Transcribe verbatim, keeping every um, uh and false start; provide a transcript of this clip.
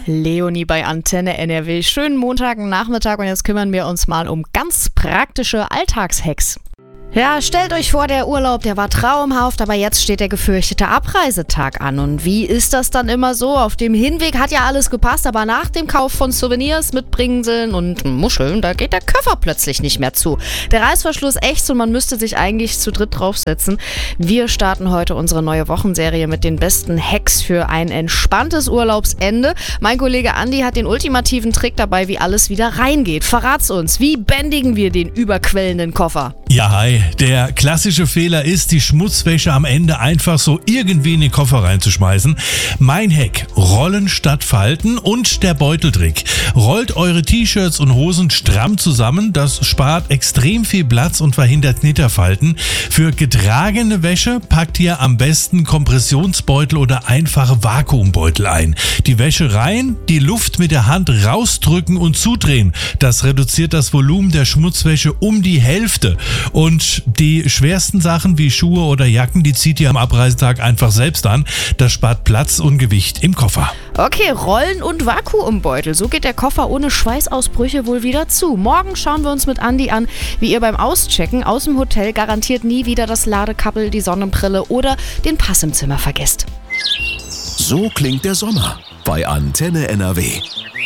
Leonie bei Antenne N R W. Schönen Montagnachmittag und jetzt kümmern wir uns mal um ganz praktische Alltagshacks. Ja, stellt euch vor, der Urlaub, der war traumhaft, aber jetzt steht der gefürchtete Abreisetag an. Und wie ist das dann immer so? Auf dem Hinweg hat ja alles gepasst, aber nach dem Kauf von Souvenirs mit Bringseln und Muscheln, da geht der Koffer plötzlich nicht mehr zu. Der Reißverschluss ächzt und man müsste sich eigentlich zu dritt draufsetzen. Wir starten heute unsere neue Wochenserie mit den besten Hacks für ein entspanntes Urlaubsende. Mein Kollege Andi hat den ultimativen Trick dabei, wie alles wieder reingeht. Verrat's uns, wie bändigen wir den überquellenden Koffer? Ja, hi. Der klassische Fehler ist, die Schmutzwäsche am Ende einfach so irgendwie in den Koffer reinzuschmeißen. Mein Hack: Rollen statt Falten und der Beuteltrick. Rollt eure T-Shirts und Hosen stramm zusammen, das spart extrem viel Platz und verhindert Knitterfalten. Für getragene Wäsche packt ihr am besten Kompressionsbeutel oder einfache Vakuumbeutel ein. Die Wäsche rein, die Luft mit der Hand rausdrücken und zudrehen. Das reduziert das Volumen der Schmutzwäsche um die Hälfte. Und die schwersten Sachen wie Schuhe oder Jacken, die zieht ihr am Abreisetag einfach selbst an. Das spart Platz und Gewicht im Koffer. Okay, Rollen und Vakuumbeutel. So geht der Koffer ohne Schweißausbrüche wohl wieder zu. Morgen schauen wir uns mit Andi an, wie ihr beim Auschecken aus dem Hotel garantiert nie wieder das Ladekabel, die Sonnenbrille oder den Pass im Zimmer vergesst. So klingt der Sommer bei Antenne N R W.